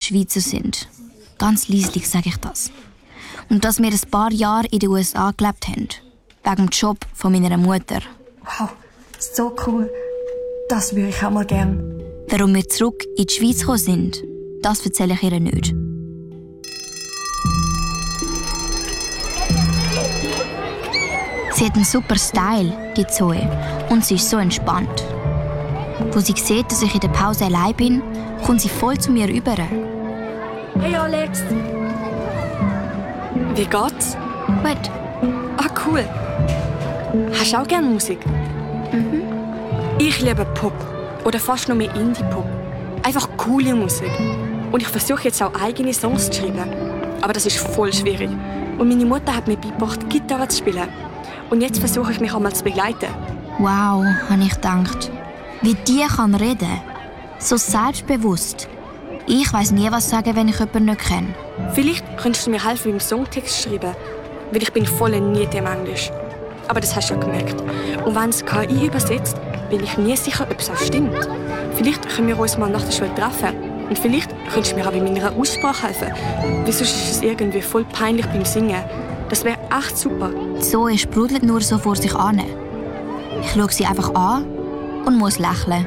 Schweizer sind. Ganz leislich sage ich das. Und dass wir ein paar Jahre in den USA gelebt haben. Wegen dem Job von meiner Mutter. Wow, so cool. Das würde ich auch mal gern. Warum wir zurück in die Schweiz gekommen sind, das erzähle ich ihr nicht. Sie hat einen super Style, die Zoe, und sie ist so entspannt. Wo sie sieht, dass ich in der Pause allein bin, kommt sie voll zu mir rüber. Hey Alex! Wie geht's? Gut. Ah, cool. Hast du auch gerne Musik? Mhm. Ich liebe Pop. Oder fast noch mehr Indie-Pop. Einfach coole Musik. Und ich versuche jetzt auch eigene Songs zu schreiben. Aber das ist voll schwierig. Und meine Mutter hat mir beigebracht, Gitarre zu spielen. Und jetzt versuche ich mich einmal zu begleiten. Wow, habe ich gedacht. Wie die kann reden. So selbstbewusst. Ich weiss nie, was sagen, wenn ich jemanden nicht kenne. Vielleicht könntest du mir helfen beim Songtext schreiben. Weil ich bin voll nicht im Englisch. Aber das hast du ja gemerkt. Und wenn es KI übersetzt, bin ich nie sicher, ob es auch stimmt. Vielleicht können wir uns mal nach der Schule treffen. Und vielleicht könntest du mir auch bei meiner Aussprache helfen. Weil sonst ist es irgendwie voll peinlich beim Singen. Das wäre echt super. Zoe sprudelt nur so vor sich an. Ich schaue sie einfach an und muss lächeln.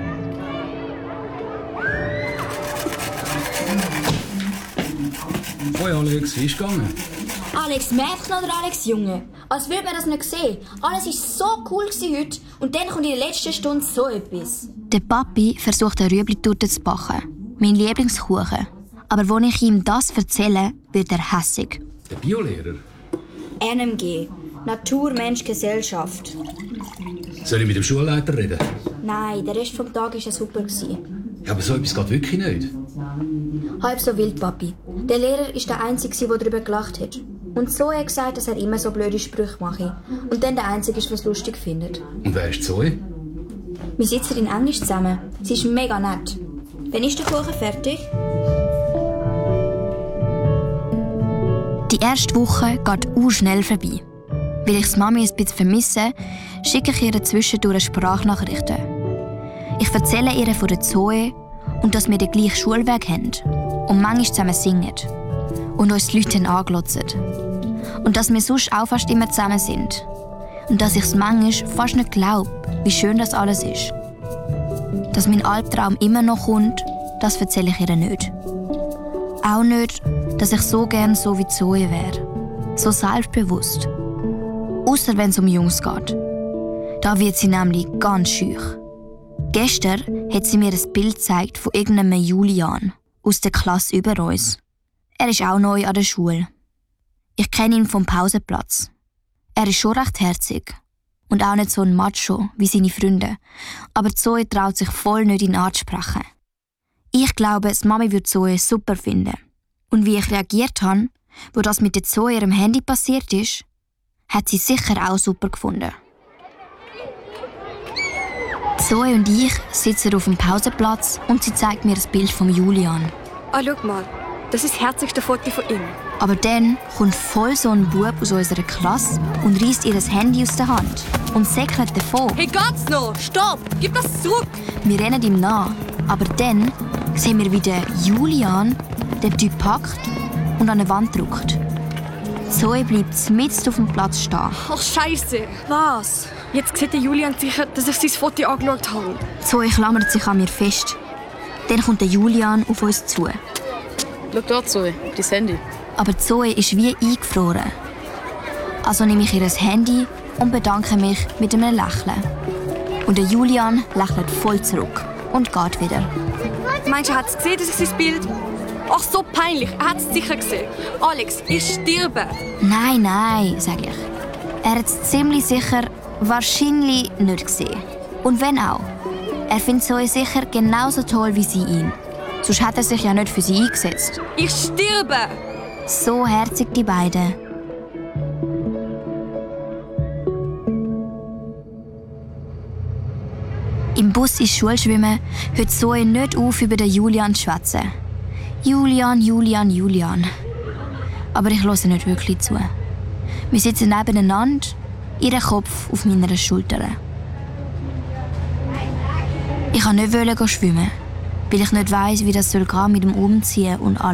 Hoi Alex, wie ist es gegangen? Alex Mädchen oder Alex Junge? Als würde man das nicht sehen. Alles war so cool heute und dann kommt in der letzten Stunde so etwas. Der Papi versucht, eine Rüebli-Torte zu backen. Mein Lieblingskuchen. Aber als ich ihm das erzähle, wird er hässig. Der Biolehrer? NMG. Natur, Mensch, Gesellschaft. Soll ich mit dem Schulleiter reden? Nein, der Rest des Tages war super. Ja, aber so etwas geht wirklich nicht. Halb so wild, Papi. Der Lehrer war der Einzige, der darüber gelacht hat. Und so hat gesagt, dass er immer so blöde Sprüche mache. Und dann der Einzige ist, was es lustig findet. Und wer ist Zoe? Wir sitzen in Englisch zusammen. Sie ist mega nett. Wann ist der Kuchen fertig? Die erste Woche geht schnell vorbei. Weil ich die Mami ein bisschen vermisse, schicke ich ihr zwischendurch Sprachnachrichten. Ich erzähle ihr von der Zoe und dass wir den gleichen Schulweg haben und manchmal zusammen singen und uns die Leute anglotzen. Und dass wir sonst auch fast immer zusammen sind. Und dass ich es manchmal fast nicht glaube, wie schön das alles ist. Dass mein Albtraum immer noch kommt, das erzähle ich ihr nicht. Auch nicht, dass ich so gern so wie Zoe wäre. So selbstbewusst. Ausser wenn es um Jungs geht. Da wird sie nämlich ganz schüch. Gestern hat sie mir ein Bild gezeigt von irgendeinem Julian aus der Klasse über uns. Er ist auch neu an der Schule. Ich kenne ihn vom Pausenplatz. Er ist schon recht herzig. Und auch nicht so ein Macho wie seine Freunde. Aber Zoe traut sich voll nicht, ihn anzusprechen. Ich glaube, die Mami würde Zoe super finden. Und wie ich reagiert habe, wo das mit der Zoe ihrem Handy passiert ist, hat sie sicher auch super gefunden. Zoe und ich sitzen auf dem Pausenplatz und sie zeigt mir das Bild von Julian. Ah, schau mal. Das ist das herzigste Foto von ihm. Aber dann kommt voll so ein Bub aus unserer Klasse und reißt ihr das Handy aus der Hand und säckelt davon. Hey, geht's noch? Stopp! Gib das zurück! Wir rennen ihm nach, aber dann sehen wir, wie der Julian den Typ packt und an eine Wand drückt. Zoe bleibt mitten auf dem Platz stehen. Ach, Scheiße! Was? Jetzt sieht der Julian sicher, dass ich sein Foto angeschaut habe. Zoe klammert sich an mir fest. Dann kommt der Julian auf uns zu. Schau dort, Zoe, dein Handy. Aber Zoe ist wie eingefroren. Also nehme ich ihr Handy und bedanke mich mit einem Lächeln. Und der Julian lächelt voll zurück und geht wieder. Meinst du, er hat es gesehen, das ist sein Bild? Ach, so peinlich. Er hat es sicher gesehen. Alex, ich sterbe. Nein, sage ich. Er hat es ziemlich sicher wahrscheinlich nicht gesehen. Und wenn auch. Er findet Zoe sicher genauso toll wie sie ihn. Sonst hat er sich ja nicht für sie eingesetzt. Ich sterbe! So herzig die beiden. Im Bus ins Schulschwimmen hört Zoe nicht auf, über den Julian zu schwätzen. Julian. Aber ich höre nicht wirklich zu. Wir sitzen nebeneinander, ihr Kopf auf meiner Schulter. Ich wollte nicht schwimmen, weil ich nicht weiss, wie das gehen soll mit dem Umziehen und allem.